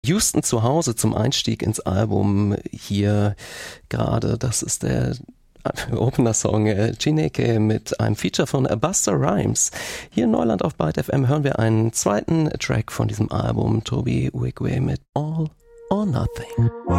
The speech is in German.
Houston zu Hause zum Einstieg ins Album hier gerade. Das ist der Opener-Song Chineke mit einem Feature von Busta Rhymes. Hier in Neuland auf Byte FM hören wir einen zweiten Track von diesem Album, Toby Wigwe mit All or Nothing.